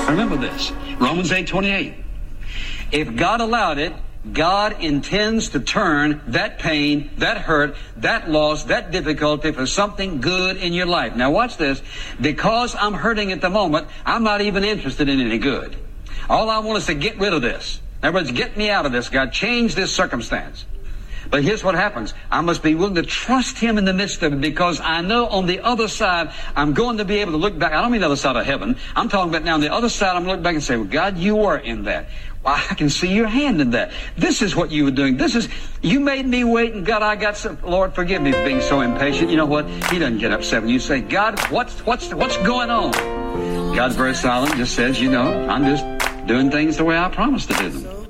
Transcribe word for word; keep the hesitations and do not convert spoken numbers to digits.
Remember this, Romans eight twenty-eight. If God allowed it, God intends to turn that pain, that hurt, that loss, that difficulty for something good in your life. Now watch this. Because I'm hurting at the moment, I'm not even interested in any good. All I want is to get rid of this. In other words, get me out of this, God. Change this circumstance. But here's what happens. I must be willing to trust Him in the midst of it, because I know on the other side, I'm going to be able to look back. I don't mean the other side of heaven. I'm talking about now on the other side, I'm going to look back and say, well, God, you were in that. Well, I can see your hand in that. This is what you were doing. This is, you made me wait, and God, I got some, Lord, forgive me for being so impatient. You know what? He doesn't get upset when you say, God, what's, what's, what's going on? God's very silent, just says, you know, I'm just doing things the way I promised to do them.